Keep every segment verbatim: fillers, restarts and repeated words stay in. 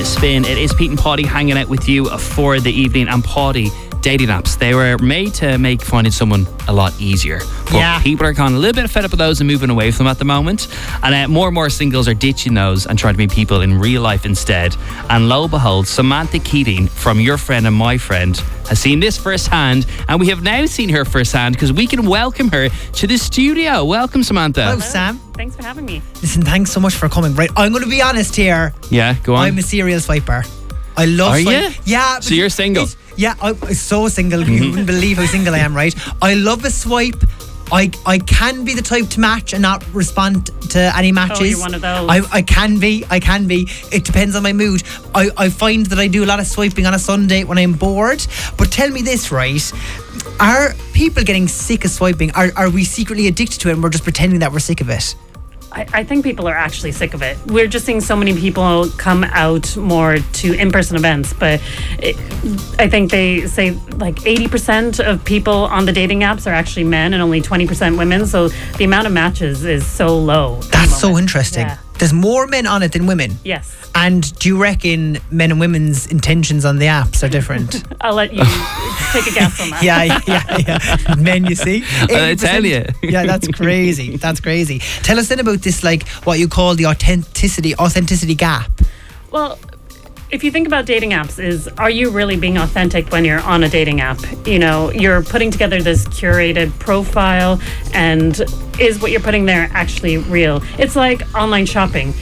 Spin. It is Pete and Paddy hanging out with you for the evening. And Paddy, dating apps, they were made to make finding someone a lot easier. But yeah. people are kind of a little bit fed up with those and moving away from them at the moment. And uh, more and more singles are ditching those and trying to meet people in real life instead. And lo and behold, Samantha Keating from Your Friend and My Friend has seen this firsthand. And we have now seen her firsthand because we can welcome her to the studio. Welcome, Samantha. Hello, Sam. Thanks for having me. Listen, thanks so much for coming. Right, I'm going to be honest here. Yeah, go on. I'm a serial swiper. I love Are swipe- you? Yeah. So you're single? Yeah, I'm so single. You wouldn't believe how single I am, right? I love a swipe. I I can be the type to match and not respond to any matches. Oh, you're one of those. I, I can be. I can be. It depends on my mood. I, I find that I do a lot of swiping on a Sunday when I'm bored. But tell me this, right? Are people getting sick of swiping? Are, are we secretly addicted to it and we're just pretending that we're sick of it? I, I think people are actually sick of it. We're just seeing so many people come out more to in-person events, but it, I think they say like eighty percent of people on the dating apps are actually men and only twenty percent women, so the amount of matches is so low. That's so interesting. Yeah. There's more men on it than women. Yes. And do you reckon men and women's intentions on the apps are different? I'll let you take a guess on that. yeah, yeah, yeah. Men, you see. I tell you. Yeah, that's crazy. That's crazy. Tell us then about this, like what you call the authenticity authenticity gap. Well, if you think about dating apps, is are you really being authentic when you're on a dating app? You know, you're putting together this curated profile, and is what you're putting there actually real? It's like online shopping.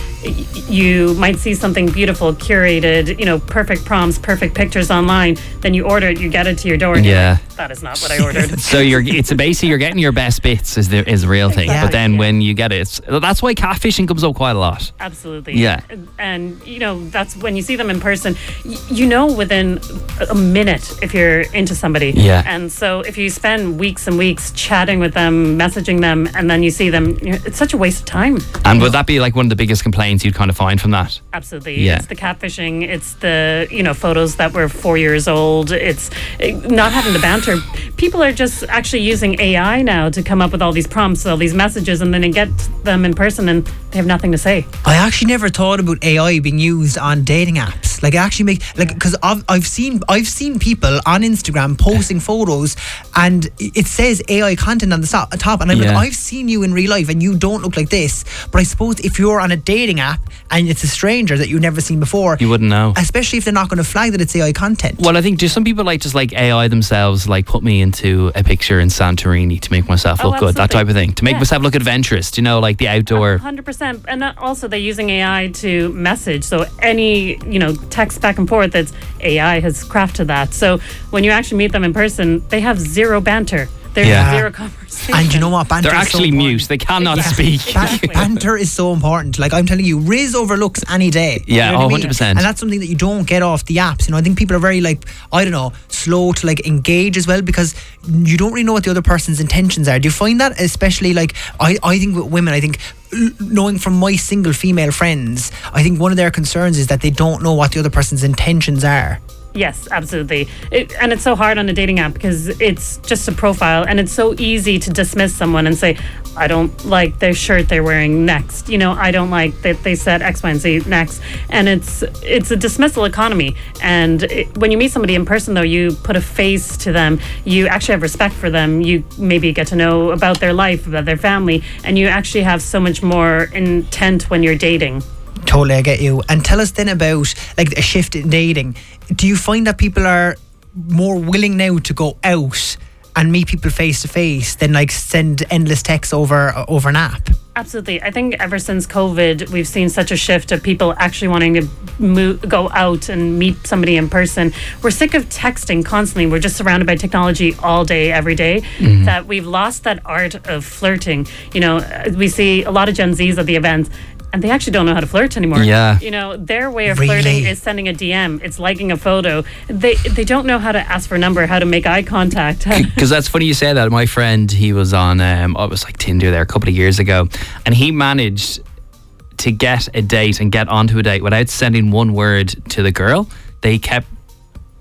You might see something beautiful, curated, you know, perfect prompts, perfect pictures online. Then you order it, you get it to your door, and yeah. you're like, that is not what I ordered. So you're it's basically you're getting your best bits is the is the real thing. Exactly, But then yeah. when you get it, it's, that's why catfishing comes up quite a lot. Absolutely. Yeah. And, you know, that's when you see them in person, y- you know within a minute if you're into somebody. Yeah. And so if you spend weeks and weeks chatting with them, messaging them, and then you see them, you know, it's such a waste of time. And would that be like one of the biggest complaints you'd kind of find from that? Absolutely. Yeah. It's the catfishing. It's the, you know, photos that were four years old. It's eh, not having the banter. People are just actually using A I now to come up with all these prompts, all these messages, and then they get them in person and they have nothing to say. I actually never thought about A I being used on dating apps. Like, it actually make like because I've I've seen I've seen people on Instagram posting photos, and it says A I content on the top, top and I'm Yeah. like, I've seen you in real life, and you don't look like this. But I suppose if you're on a dating app and it's a stranger that you've never seen before, You wouldn't know. especially if they're not going to flag that it's A I content. Well, I think do some people like just like A I themselves, like put me into a picture in Santorini to make myself Oh, look good, that absolutely. type of thing, to make Yeah. myself look adventurous. You know, like the outdoor. one hundred percent. And that also they're using A I to message. So any, you know, text back and forth, it's A I has crafted that. So when you actually meet them in person, they have zero banter. There's Yeah. zero conversation. And you know what? Banter They're is so actually important. mute. They cannot Yeah. speak. Ban- Exactly. banter is so important. Like, I'm telling you, Riz overlooks any day. Yeah, You know what oh, I mean? one hundred percent. And that's something that you don't get off the apps. You know, I think people are very, like, I don't know, slow to like engage as well, because you don't really know what the other person's intentions are. Do you find that? Especially like, I, I think with women, I think l- knowing from my single female friends, I think one of their concerns is that they don't know what the other person's intentions are. Yes, absolutely. It, and it's so hard on a dating app because it's just a profile, and it's so easy to dismiss someone and say, I don't like their shirt they're wearing next. You know, I don't like that they said X, Y, and Z next. And it's it's a dismissal economy. And it, when you meet somebody in person, though, you put a face to them. You actually have respect for them. You maybe get to know about their life, about their family, and you actually have so much more intent when you're dating. Totally, I get you. And tell us then about like a shift in dating. Do you find that people are more willing now to go out and meet people face to face than like send endless texts over over an app? Absolutely. I think ever since COVID, we've seen such a shift of people actually wanting to move, go out and meet somebody in person. We're sick of texting constantly. We're just surrounded by technology all day, every day, mm-hmm. that we've lost that art of flirting. You know, we see a lot of Gen Zs at the events, and they actually don't know how to flirt anymore. Yeah. You know, their way of Really? flirting is sending a D M. It's liking a photo. They they don't know how to ask for a number, how to make eye contact. Because that's funny you say that. My friend, he was on, um, oh, it was like Tinder there a couple of years ago, and he managed to get a date and get onto a date without sending one word to the girl. They kept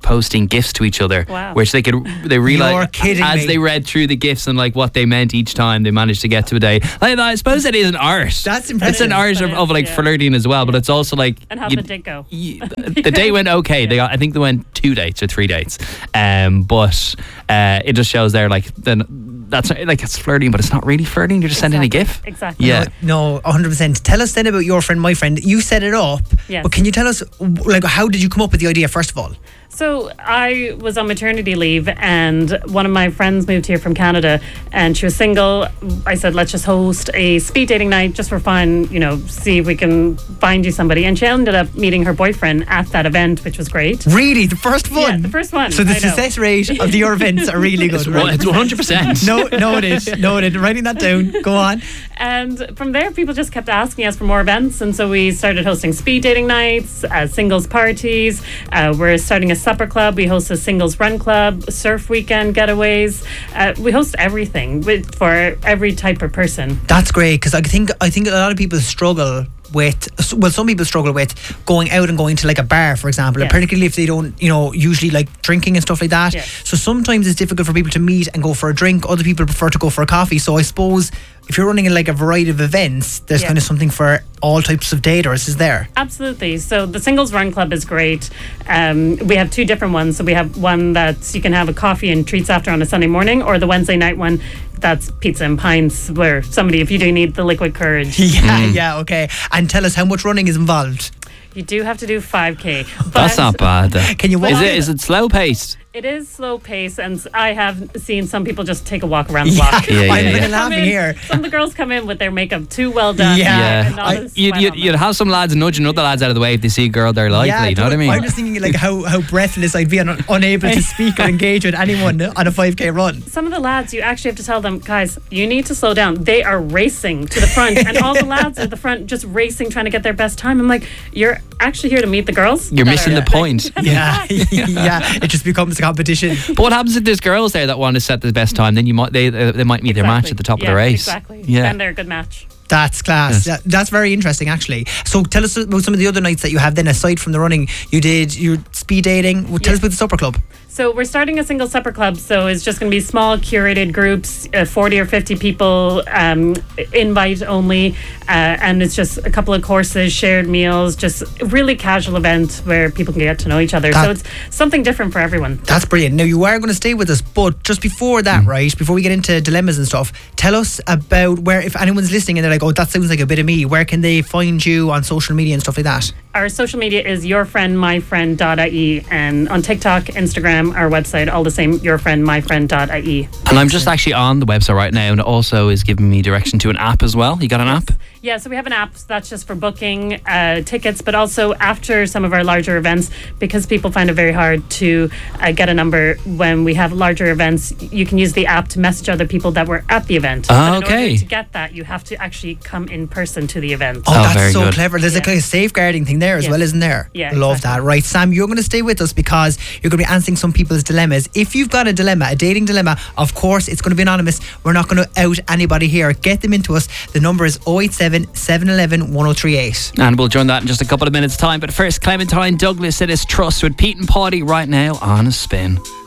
posting gifts to each other, Wow. which they could they You're realize kidding as me. they read through the gifts and like what they meant each time they managed to get to a day. Like, I suppose it is an art. That's It's impressive. an art That of, is, of like yeah. flirting as well, but it's also like And how you- did it go? you- the day went okay. They got, I think they went two dates or three dates, um, but uh, it just shows there like then that's like it's flirting, but it's not really flirting. You're just sending a Exactly. gift. Exactly. Yeah. No, one hundred percent. Tell us then about your friend, my friend. You set it up, Yes. but can you tell us, like, how did you come up with the idea first of all? So I was on maternity leave, and one of my friends moved here from Canada, and she was single. I said, let's just host a speed dating night just for fun, you know, see if we can find you somebody. And she ended up meeting her boyfriend at that event, which was great. Really, the first one. Yeah, the first one. So the I know. success rate of your events are really good. Well, right? it's one hundred percent. No, noted, noted. Writing that down. Go on. And from there, people just kept asking us for more events. And so we started hosting speed dating nights, uh, singles parties. Uh, we're starting a supper club. We host a singles run club, surf weekend getaways. Uh, we host everything with, for every type of person. That's great because I think I think a lot of people struggle with, well, some people struggle with going out and going to like a bar, for example, Yes. particularly if they don't, you know, usually like drinking and stuff like that. Yes. So sometimes it's difficult for people to meet and go for a drink. Other people prefer to go for a coffee. So I suppose if you're running like a variety of events, there's Yeah. kind of something for all types of daters, is there? Absolutely. So the singles run club is great. Um, we have two different ones. So we have one that you can have a coffee and treats after on a Sunday morning, or the Wednesday night one that's pizza and pints, where somebody, if you do need the liquid courage, Yeah, yeah, okay. And tell us how much running is involved. you do have to do five K. That's not bad. though. Can you walk? Is it? Is it slow paced? It is slow pace, and I have seen some people just take a walk around the Yeah, block. Yeah, yeah, I'm yeah. really Come laughing in- here. Some of the girls come in with their makeup too well done. Yeah. and not I- a You'd, sweat you'd, on you'd them. have some lads nudging other lads out of the way if they see a girl they're likely. you know what I mean? I'm just thinking like how, how breathless I'd be un- unable to speak or engage with anyone on a five K run. Some of the lads, you actually have to tell them, guys, you need to slow down. They are racing to the front, and all the lads at the front just racing, trying to get their best time. I'm like, you're actually here to meet the girls. You're that missing are- the point. Yeah, yeah. It just becomes a competition. But what happens if there's girls there that want to set the best time? Then you might they uh, they might meet their match Exactly. at the top Yeah, of the race. Exactly. Yeah. Then they're a good match. That's class. Yes. That- that's very interesting, actually. So tell us about some of the other nights that you have. Then, aside from the running, you did your speed dating. Well, tell Yeah. us about the supper club. So we're starting a single supper club. So it's just going to be small, curated groups, uh, forty or fifty people, um, invite only, uh, and it's just a couple of courses, shared meals, just a really casual event where people can get to know each other. That- so it's something different for everyone. That's brilliant. Now you are going to stay with us, but just before that, right? Before we get into dilemmas and stuff, tell us about where, if anyone's listening and they're like, "Oh, that sounds like a bit of me," where can they find you on social media and stuff like that? Our social media is yourfriendmyfriend.ie, and on TikTok, Instagram, our website, all the same, yourfriendmyfriend.ie. And I'm just actually on the website right now, and it also is giving me direction to an app as well. You got an app? Yeah, so we have an app that's just for booking uh, tickets, but also after some of our larger events, because people find it very hard to uh, get a number when we have larger events, you can use the app to message other people that were at the event. Ah, but in okay. order to get that, you have to actually come in person to the event. Oh, Oh, that's very so good. clever. There's Yeah. a kind of safeguarding thing there as Yes. well, isn't there? Yeah, Love exactly. that. Right, Sam, you're going to stay with us because you're going to be answering some people's dilemmas. If you've got a dilemma, a dating dilemma, of course, it's going to be anonymous. We're not going to out anybody here. Get them into us. The number is oh eight seven, seven one one, one oh three eight. And we'll join that in just a couple of minutes' time. But first, Clementine Douglas, it is Trust with Pete and Paddy right now on a spin.